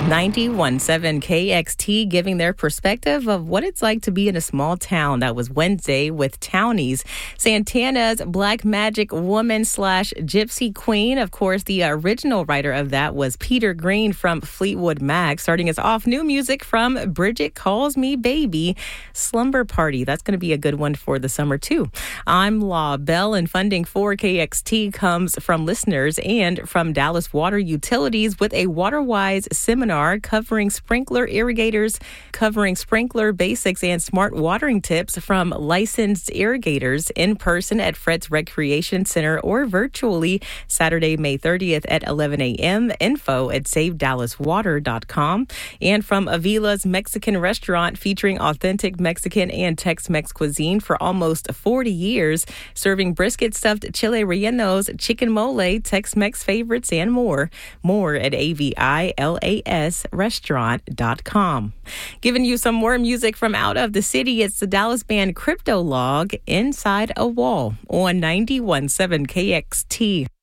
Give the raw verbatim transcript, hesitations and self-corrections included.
ninety-one point seven K X T giving their perspective of what it's like to be in a small town. That was Wednesday with Townies. Santana's Black Magic Woman slash Gypsy Queen. Of course, the original writer of that was Peter Green from Fleetwood Mac. Starting us off, new music from Bridget Calls Me Baby. Slumber Party. That's going to be a good one for the summer, too. I'm Law Bell, and funding for K X T comes from listeners and from Dallas Water Utilities with a WaterWise seminar covering sprinkler irrigators, covering sprinkler basics and smart watering tips from licensed irrigators in person at Fred's Recreation Center or virtually Saturday, May thirtieth at eleven a.m. Info at save dallas water dot com. And from Avila's Mexican restaurant featuring authentic Mexican and Tex-Mex cuisine for almost forty years, serving brisket stuffed chile rellenos, chicken mole, Tex-Mex favorites, and more. More at A V I L A S restaurant dot com. Giving you some more music from out of the city, it's the Dallas band Cryptolog, Inside a Wall on ninety-one point seven K X T.